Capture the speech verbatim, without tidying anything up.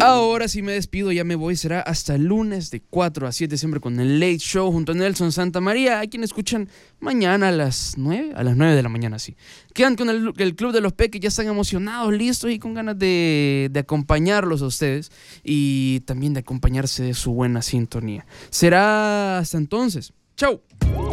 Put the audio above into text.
Ahora sí me despido, ya me voy, será hasta el lunes de cuatro a siete siempre con el Late Show junto a Nelson Santamaría, a quien escuchan mañana a las nueve, a las nueve de la mañana, sí. Quedan con el, el Club de los Peques, ya están emocionados, listos y con ganas de, de acompañarlos a ustedes y también de acompañarse de su buena sintonía. Será hasta entonces. ¡Chau!